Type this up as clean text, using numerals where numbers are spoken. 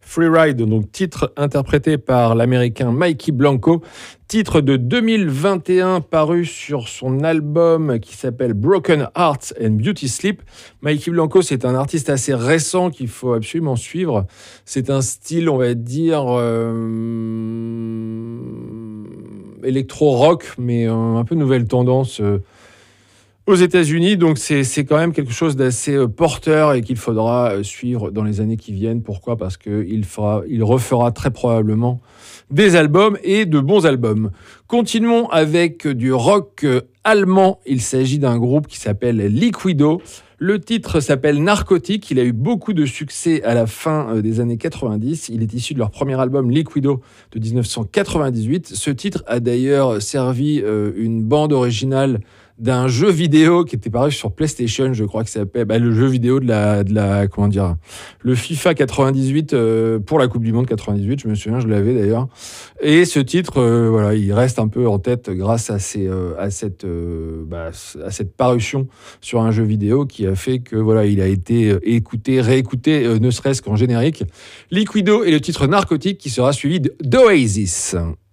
Freeride, donc titre interprété par l'américain Mikey Blanco, titre de 2021 paru sur son album qui s'appelle Broken Hearts and Beauty Sleep. Mikey Blanco, c'est un artiste assez récent qu'il faut absolument suivre. C'est un style, on va dire, électro-rock, mais un peu nouvelle tendance aux États-Unis, donc c'est quand même quelque chose d'assez porteur et qu'il faudra suivre dans les années qui viennent. Pourquoi ? Parce qu'il refera très probablement des albums et de bons albums. Continuons avec du rock allemand. Il s'agit d'un groupe qui s'appelle Liquido. Le titre s'appelle Narcotique. Il a eu beaucoup de succès à la fin des années 90. Il est issu de leur premier album Liquido de 1998. Ce titre a d'ailleurs servi une bande originale d'un jeu vidéo qui était paru sur PlayStation, je crois que ça s'appelle le jeu vidéo de la comment dire, le FIFA 98 pour la Coupe du Monde 98, je me souviens, je l'avais d'ailleurs. Et ce titre, voilà, il reste un peu en tête grâce à cette parution sur un jeu vidéo qui a fait que voilà, il a été écouté, réécouté, ne serait-ce qu'en générique. Liquido et le titre Narcotique qui sera suivi d'Oasis.